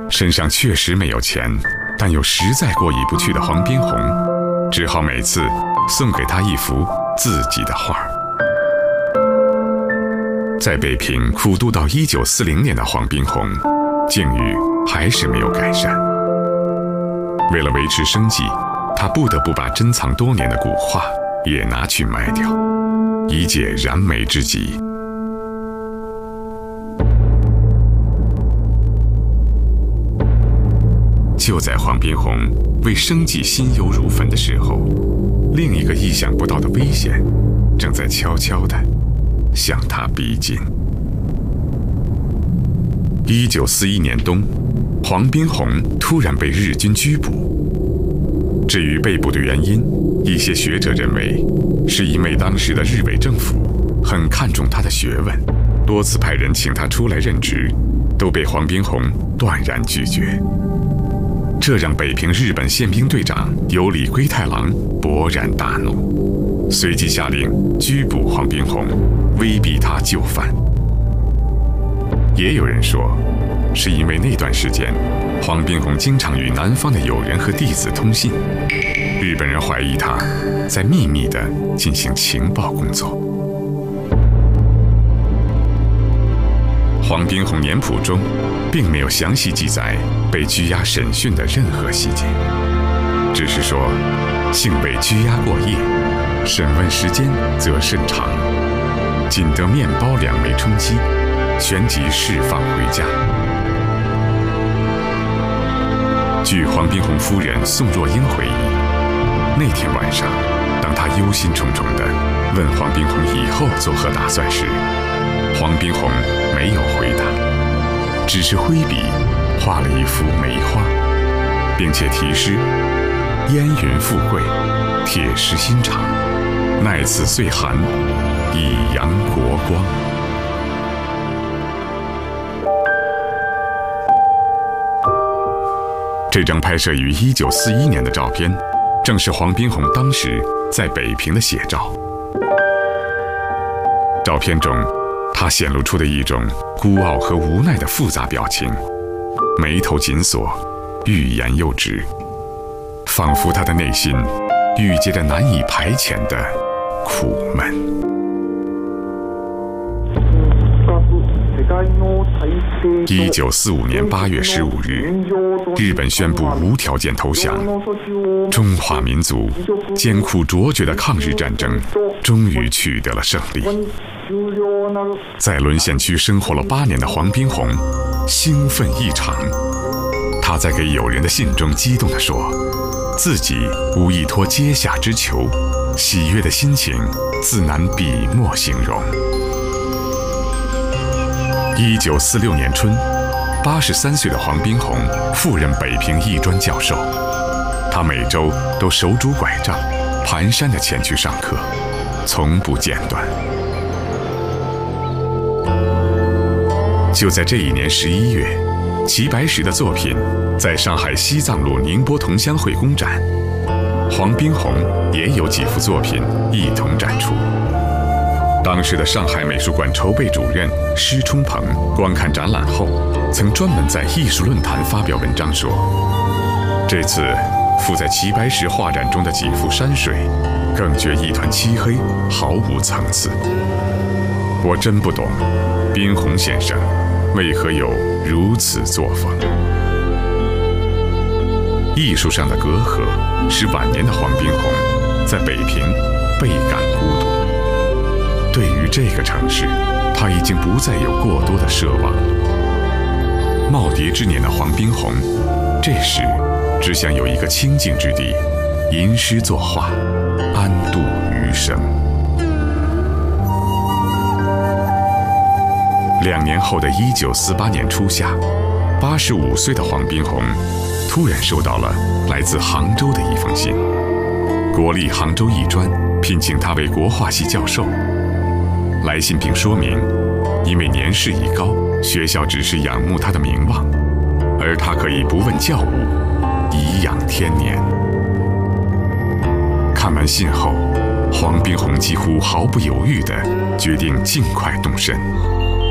身上确实没有钱，但又实在过意不去的黄宾虹，只好每次送给他一幅自己的画。在北平苦读到1940年的黄宾虹，境遇还是没有改善。为了维持生计，他不得不把珍藏多年的古画也拿去卖掉，以解燃眉之急。就在黄宾虹为生计心忧如焚的时候，另一个意想不到的危险正在悄悄地向他逼近。1941年冬，黄宾虹突然被日军拘捕。至于被捕的原因，一些学者认为是因为当时的日伪政府很看重他的学问，多次派人请他出来任职，都被黄宾虹断然拒绝。这让北平日本宪兵队长有里龟太郎勃然大怒，随即下令拘捕黄宾虹，威逼他就范。也有人说，是因为那段时间黄宾虹经常与南方的友人和弟子通信，日本人怀疑他在秘密地进行情报工作。黄宾虹年谱中并没有详细记载被拘押审讯的任何细节，只是说幸被拘押过夜，审问时间则甚长，仅得面包2枚充饥，旋即释放回家。据黄宾虹夫人宋若英回忆，那天晚上，当她忧心忡忡地问黄宾虹以后作何打算时，黄宾虹没有回答，只是挥笔画了一幅梅花，并且题诗：烟云富贵，铁石心肠，耐此岁寒，以扬国光。这张拍摄于1941年的照片，正是黄宾虹当时在北平的写照。照片中，他显露出的一种孤傲和无奈的复杂表情，眉头紧锁，欲言又止，仿佛他的内心郁结着难以排遣的苦闷。1945年8月15日，日本宣布无条件投降，中华民族艰苦卓绝的抗日战争终于取得了胜利。在沦陷区生活了8年的黄宾虹兴奋异常，他在给友人的信中激动地说，自己无依托阶下之求，喜悦的心情自难笔墨形容。1946年春，83岁的黄宾虹赴任北平艺专教授，他每周都手拄拐杖，蹒跚地前去上课，从不间断。就在这一年11月，齐白石的作品在上海西藏路宁波同乡会公展，黄宾虹也有几幅作品一同展出。当时的上海美术馆筹备主任施冲鹏观看展览后，曾专门在艺术论坛发表文章说，这次附在齐白石画展中的几幅山水，更觉一团漆黑，毫无层次。我真不懂，宾虹先生为何有如此作风？艺术上的隔阂，使晚年的黄宾虹在北平倍感孤独。对于这个城市，他已经不再有过多的奢望。耄耋之年的黄宾虹，这时只想有一个清静之地，吟诗作画，安度余生。2年后的1948年初夏，85岁的黄宾虹突然收到了来自杭州的一封信，国立杭州艺专聘请他为国画系教授。来信并说明，因为年事已高，学校只是仰慕他的名望，而他可以不问教务，颐养天年。看完信后，黄宾虹几乎毫不犹豫地决定尽快动身。